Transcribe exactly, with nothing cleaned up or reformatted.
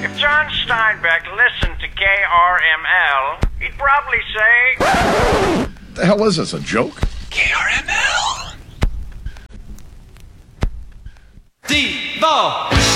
If John Steinbeck listened to K R M L, he'd probably say... The hell is this, a joke? K R M L. Devo.